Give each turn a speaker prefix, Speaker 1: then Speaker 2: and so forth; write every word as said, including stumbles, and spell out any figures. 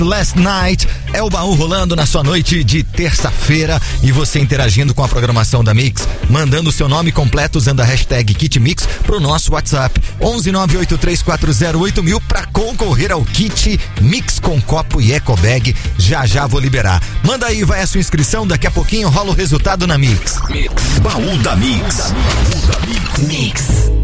Speaker 1: Last Night é o baú rolando na sua noite de terça-feira e você interagindo com a programação da Mix, mandando seu nome completo usando a hashtag KitMix pro nosso WhatsApp onze nove oito três quatro zero oito mil pra concorrer ao kit Mix com copo e eco bag. Já já vou liberar. Manda aí, vai a sua inscrição, daqui a pouquinho rola o resultado na Mix.
Speaker 2: Mix. Baú da Mix. Baú da Mix.
Speaker 1: Mix.